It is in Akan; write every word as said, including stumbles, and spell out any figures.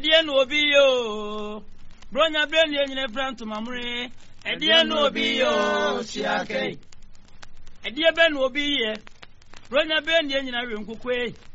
Edia no obi yo. Bronya brain ye nyine front mamre. Edia no obi yo siake. Edia ben obi ye. Bronya brain ye nyina we nkukwe.